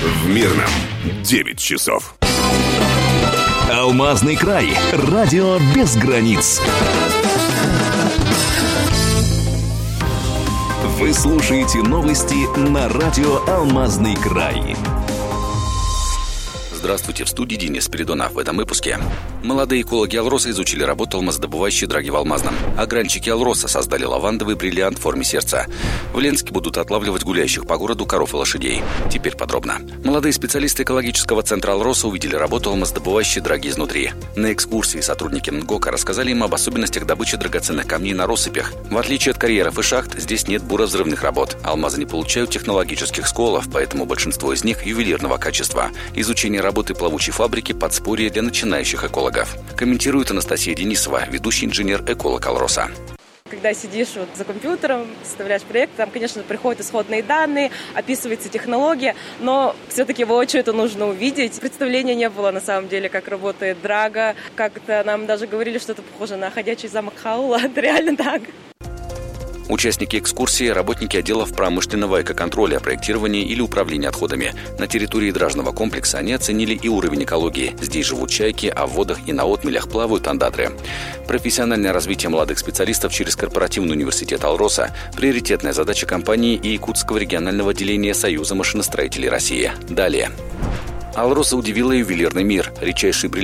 В Мирном 9 часов. Алмазный край. Радио без границ. Вы слушаете новости на радио «Алмазный край». Здравствуйте, в студии Денис Спиридонов. В этом выпуске. Молодые экологи «Алроса» изучили работу алмазодобывающей драги в Алмазном. Огранщики «Алроса» создали лавандовый бриллиант в форме сердца. В Ленске будут отлавливать гуляющих по городу коров и лошадей. Теперь подробно. Молодые специалисты экологического центра «Алроса» увидели работу алмазодобывающей драги изнутри. На экскурсии сотрудники МНГОКа рассказали им об особенностях добычи драгоценных камней на россыпях. В отличие от карьеров и шахт, здесь нет буровзрывных работ. Алмазы не получают технологических сколов, поэтому большинство из них ювелирного качества. Изучение работы плавучей фабрики – подспорье для начинающих экологов. Комментирует Анастасия Денисова, ведущий инженер-эколог «Алроса». Когда сидишь за компьютером, составляешь проект, там, конечно, приходят исходные данные, описывается технология, но все-таки воочию это нужно увидеть. Представления не было, на самом деле, как работает драга. Как-то нам даже говорили, что это похоже на ходячий замок Хаула. Это реально так. Участники экскурсии – работники отделов промышленного экоконтроля, проектирования или управления отходами. На территории дражного комплекса они оценили и уровень экологии. Здесь живут чайки, а в водах и на отмелях плавают андатры. Профессиональное развитие молодых специалистов через корпоративный университет «Алроса» – приоритетная задача компании и Якутского регионального отделения Союза машиностроителей России. Далее. «Алроса» удивила ювелирный мир. Редчайший бриллиант